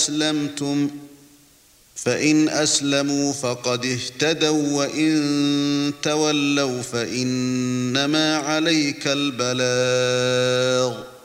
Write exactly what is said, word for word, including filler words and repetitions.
أسلمتم فإن أسلموا فقد اهتدوا وإن تولوا فإنما عليك البلاغ